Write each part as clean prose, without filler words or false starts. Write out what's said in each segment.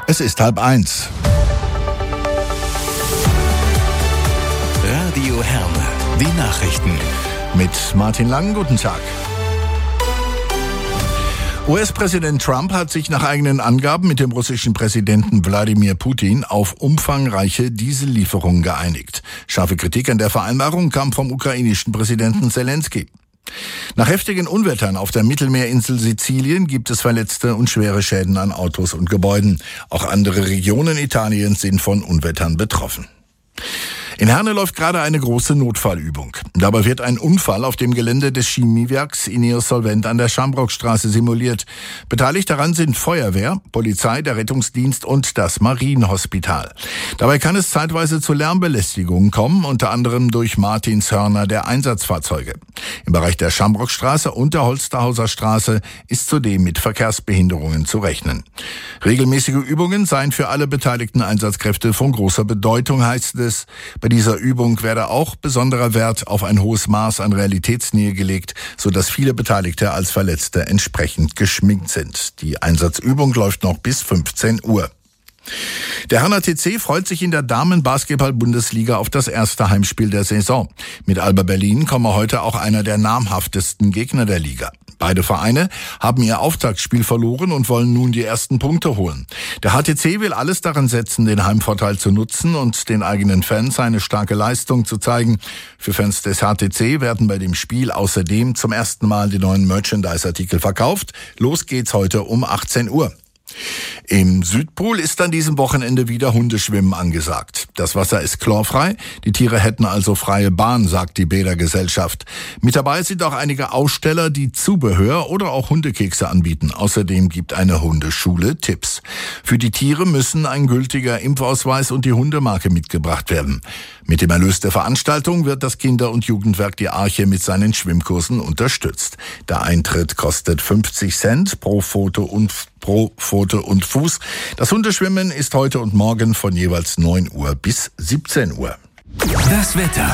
Es ist 12:30. Radio Herne, die Nachrichten. Mit Martin Lang, guten Tag. US-Präsident Trump hat sich nach eigenen Angaben mit dem russischen Präsidenten Wladimir Putin auf umfangreiche Diesellieferungen geeinigt. Scharfe Kritik an der Vereinbarung kam vom ukrainischen Präsidenten Zelensky. Nach heftigen Unwettern auf der Mittelmeerinsel Sizilien gibt es Verletzte und schwere Schäden an Autos und Gebäuden. Auch andere Regionen Italiens sind von Unwettern betroffen. In Herne läuft gerade eine große Notfallübung. Dabei wird ein Unfall auf dem Gelände des Chemiewerks Ineos Solvent an der Schamrockstraße simuliert. Beteiligt daran sind Feuerwehr, Polizei, der Rettungsdienst und das Marienhospital. Dabei kann es zeitweise zu Lärmbelästigungen kommen, unter anderem durch Martinshörner der Einsatzfahrzeuge. Im Bereich der Schamrockstraße und der Holsterhauser Straße ist zudem mit Verkehrsbehinderungen zu rechnen. Regelmäßige Übungen seien für alle beteiligten Einsatzkräfte von großer Bedeutung, heißt es. Bei dieser Übung werde auch besonderer Wert auf ein hohes Maß an Realitätsnähe gelegt, sodass viele Beteiligte als Verletzte entsprechend geschminkt sind. Die Einsatzübung läuft noch bis 15 Uhr. Der Herner TC freut sich in der Damen-Basketball-Bundesliga auf das erste Heimspiel der Saison. Mit Alba Berlin komme heute auch einer der namhaftesten Gegner der Liga. Beide Vereine haben ihr Auftaktspiel verloren und wollen nun die ersten Punkte holen. Der HTC will alles daran setzen, den Heimvorteil zu nutzen und den eigenen Fans eine starke Leistung zu zeigen. Für Fans des HTC werden bei dem Spiel außerdem zum ersten Mal die neuen Merchandise-Artikel verkauft. Los geht's heute um 18 Uhr. Im Südpol ist an diesem Wochenende wieder Hundeschwimmen angesagt. Das Wasser ist chlorfrei, die Tiere hätten also freie Bahn, sagt die Bädergesellschaft. Mit dabei sind auch einige Aussteller, die Zubehör oder auch Hundekekse anbieten. Außerdem gibt eine Hundeschule Tipps. Für die Tiere müssen ein gültiger Impfausweis und die Hundemarke mitgebracht werden. Mit dem Erlös der Veranstaltung wird das Kinder- und Jugendwerk Die Arche mit seinen Schwimmkursen unterstützt. Der Eintritt kostet 50 Cent pro Foto und Fuß. Das Hundeschwimmen ist heute und morgen von jeweils 9 Uhr bis 17 Uhr. Das Wetter.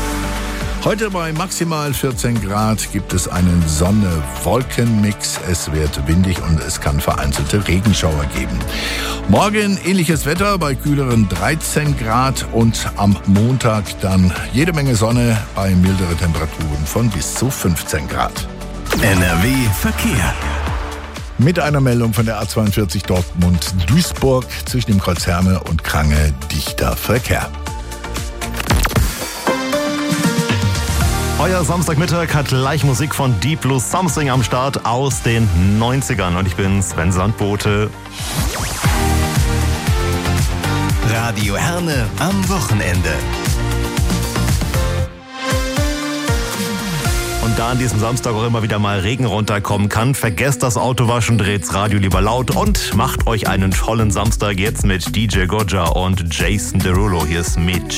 Heute bei maximal 14 Grad gibt es einen Sonne-Wolken-Mix. Es wird windig und es kann vereinzelte Regenschauer geben. Morgen ähnliches Wetter bei kühleren 13 Grad und am Montag dann jede Menge Sonne bei milderen Temperaturen von bis zu 15 Grad. NRW Verkehr. Mit einer Meldung von der A42 Dortmund-Duisburg zwischen dem Kreuz Herne und Krange dichter Verkehr. Euer Samstagmittag hat Live-Musik von Deep Blue Something am Start aus den 90ern. Und ich bin Sven Sandbote. Radio Herne am Wochenende. Und da an diesem Samstag auch immer wieder mal Regen runterkommen kann, vergesst das Autowaschen, dreht's Radio lieber laut und macht euch einen tollen Samstag jetzt mit DJ Gojja und Jason Derulo. Hier ist Mitch.